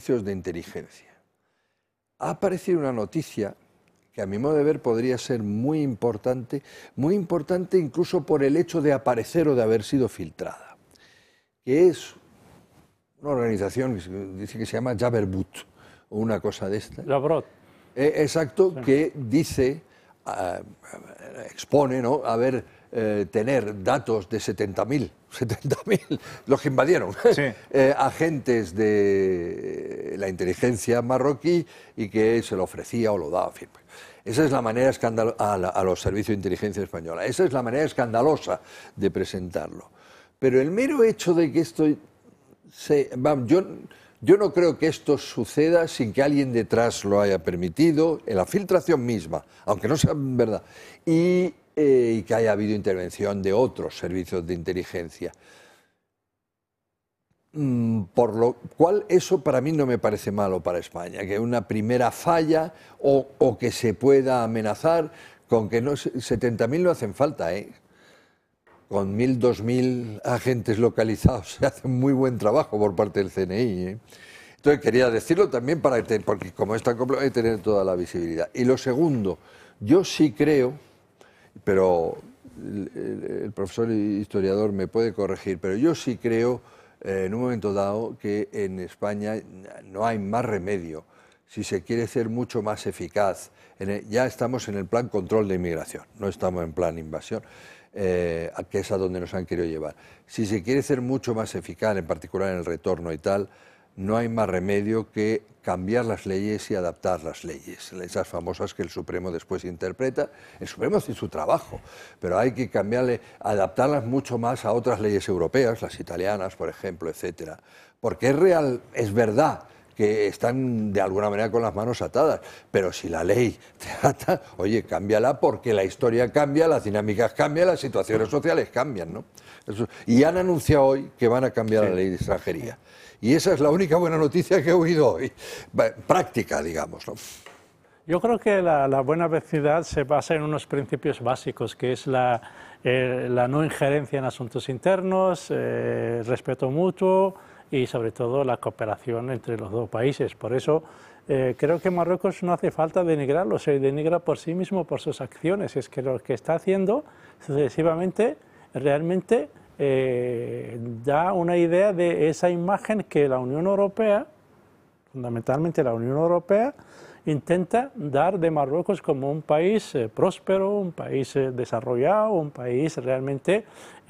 servicios de inteligencia. Ha aparecido una noticia que a mi modo de ver podría ser muy importante incluso por el hecho de aparecer o de haber sido filtrada, que es una organización que dice que se llama Jaberbut, o una cosa de esta. Jabrot. Exacto, Sí. que dice, expone, ¿no?, tener datos de 70.000, los que invadieron, Sí. agentes de la inteligencia marroquí, y que se lo ofrecía o lo daba. En fin. Esa es la manera a los servicios de inteligencia española. Esa es la manera escandalosa de presentarlo. Pero el mero hecho de que esto yo no creo que esto suceda sin que alguien detrás lo haya permitido, en la filtración misma, aunque no sea verdad, y que haya habido intervención de otros servicios de inteligencia. Por lo cual, eso para mí no me parece malo para España, que una primera falla o que se pueda amenazar con que 70.000 no hacen falta, ¿eh? Con 1.000, 2.000 agentes localizados se hace muy buen trabajo por parte del CNI, ¿eh? Entonces quería decirlo también porque como es tan complejo hay que tener toda la visibilidad. Y lo segundo, yo sí creo, pero el profesor historiador me puede corregir, pero yo sí creo en un momento dado que en España no hay más remedio si se quiere ser mucho más eficaz. Ya estamos en el plan control de inmigración, no estamos en plan invasión, que es a donde nos han querido llevar. Si se quiere ser mucho más eficaz, en particular en el retorno y tal, no hay más remedio que cambiar las leyes y adaptar las leyes, esas famosas que el Supremo después interpreta. El Supremo hace su trabajo, pero hay que adaptarlas mucho más a otras leyes europeas, las italianas, por ejemplo, etcétera. Porque es verdad que están de alguna manera con las manos atadas, pero si la ley te ata, oye, cámbiala, porque la historia cambia, las dinámicas cambian, las situaciones sociales cambian, ¿no? Y han anunciado hoy que van a cambiar la ley de extranjería. Y esa es la única buena noticia que he oído hoy, práctica, digamos, ¿no? Yo creo que la buena vecindad se basa en unos principios básicos, que es la no injerencia en asuntos internos, el respeto mutuo y sobre todo la cooperación entre los dos países. Por eso creo que Marruecos no hace falta denigrarlo, se denigra por sí mismo, por sus acciones. Es que lo que está haciendo sucesivamente realmente da una idea de esa imagen que la Unión Europea, fundamentalmente la Unión Europea, intenta dar de Marruecos como un país próspero, un país desarrollado, un país realmente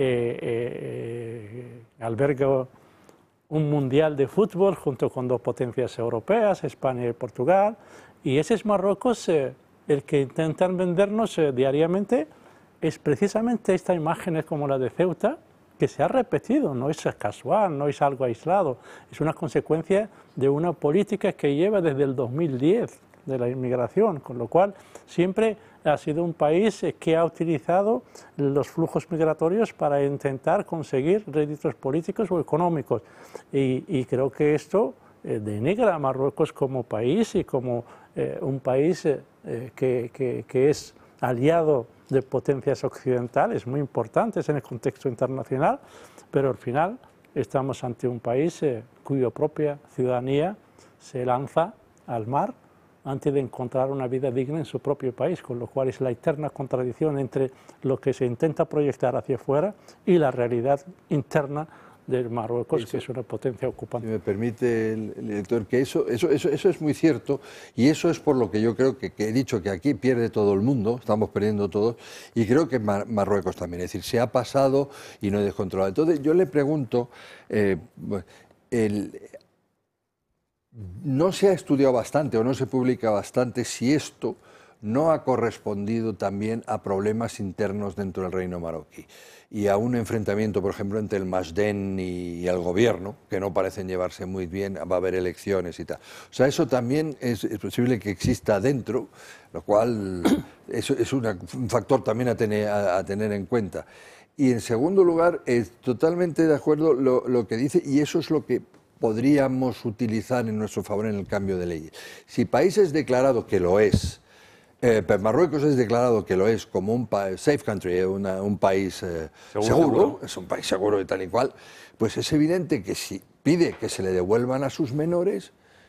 alberga un mundial de fútbol junto con dos potencias europeas, España y Portugal, y ese es Marruecos el que intentan vendernos diariamente. Es precisamente esta imagen como la de Ceuta, que se ha repetido, no es casual, no es algo aislado, es una consecuencia de una política que lleva desde el 2010 de la inmigración, con lo cual siempre ha sido un país que ha utilizado los flujos migratorios para intentar conseguir réditos políticos o económicos. Y creo que esto denigra a Marruecos como país y como un país que es aliado de potencias occidentales muy importantes en el contexto internacional, pero al final estamos ante un país cuya propia ciudadanía se lanza al mar antes de encontrar una vida digna en su propio país, con lo cual es la eterna contradicción entre lo que se intenta proyectar hacia afuera y la realidad interna de Marruecos, que es una potencia ocupante. Si me permite el director, que eso es muy cierto, y eso es por lo que yo creo que he dicho que aquí pierde todo el mundo, estamos perdiendo todos, y creo que Marruecos también, es decir, se ha pasado y no descontrolado. Entonces yo le pregunto, no se ha estudiado bastante o no se publica bastante si esto no ha correspondido también a problemas internos dentro del reino marroquí y a un enfrentamiento, por ejemplo, entre el Masden y el gobierno, que no parecen llevarse muy bien, va a haber elecciones y tal. O sea, eso también es posible que exista dentro, lo cual es un factor también a tener en cuenta. Y en segundo lugar, es totalmente de acuerdo lo que dice, y eso es lo que podríamos utilizar en nuestro favor en el cambio de leyes. Si país es declarado que lo es, Marruecos es declarado que lo es como un safe country, un país seguro, es un país seguro y tal y cual, pues es evidente que si pide que se le devuelvan a sus menores,